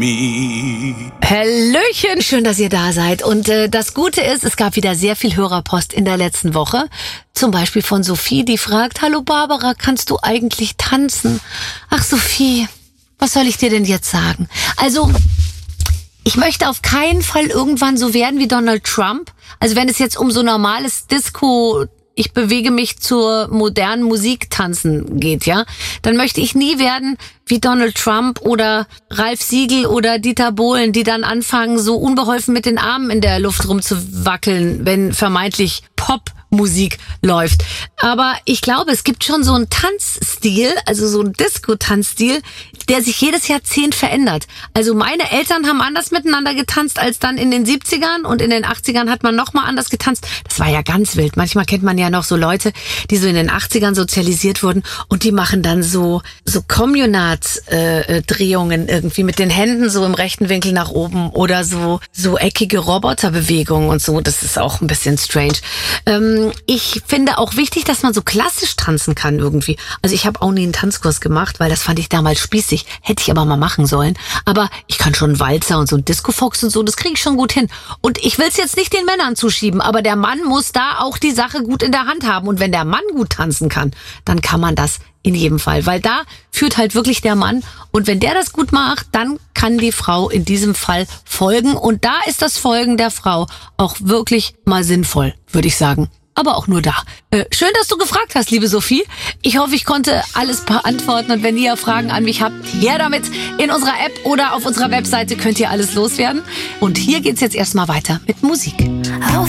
Hallöchen, schön, dass ihr da seid. Und das Gute ist, es gab wieder sehr viel Hörerpost in der letzten Woche. Zum Beispiel von Sophie, die fragt: Hallo Barbara, kannst du eigentlich tanzen? Ach Sophie, was soll ich dir denn jetzt sagen? Also, ich möchte auf keinen Fall irgendwann so werden wie Donald Trump. Also wenn es jetzt um so normales Disco, ich bewege mich zur modernen Musik tanzen geht, ja, dann möchte ich nie werden wie Donald Trump oder Ralf Siegel oder Dieter Bohlen, die dann anfangen, so unbeholfen mit den Armen in der Luft rumzuwackeln, wenn vermeintlich Popmusik läuft. Aber ich glaube, es gibt schon so einen Tanzstil, also so einen Disco-Tanzstil, der sich jedes Jahrzehnt verändert. Also meine Eltern haben anders miteinander getanzt als dann in den 70ern, und in den 80ern hat man nochmal anders getanzt. Das war ja ganz wild. Manchmal kennt man ja noch so Leute, die so in den 80ern sozialisiert wurden, und die machen dann so Communard-Drehungen irgendwie mit den Händen so im rechten Winkel nach oben oder so eckige Roboterbewegungen und so. Das ist auch ein bisschen strange. Ich finde auch wichtig, dass man so klassisch tanzen kann irgendwie. Also ich habe auch nie einen Tanzkurs gemacht, weil das fand ich damals spießig. Hätte ich aber mal machen sollen. Aber ich kann schon Walzer und so ein Disco-Fox und so, das kriege ich schon gut hin. Und ich will es jetzt nicht den Männern zuschieben, aber der Mann muss da auch die Sache gut in der Hand haben. Und wenn der Mann gut tanzen kann, dann kann man das in jedem Fall. Weil da führt halt wirklich der Mann. Und wenn der das gut macht, dann kann die Frau in diesem Fall folgen. Und da ist das Folgen der Frau auch wirklich mal sinnvoll, würde ich sagen. Aber auch nur da. Schön, dass du gefragt hast, liebe Sophie. Ich hoffe, ich konnte alles beantworten. Und wenn ihr Fragen an mich habt, her damit. In unserer App oder auf unserer Webseite könnt ihr alles loswerden. Und hier geht's jetzt erstmal weiter mit Musik. Auf